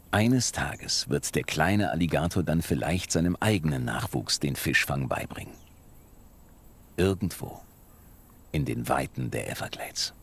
Eines Tages wird der kleine Alligator dann vielleicht seinem eigenen Nachwuchs den Fischfang beibringen. Irgendwo in den Weiten der Everglades.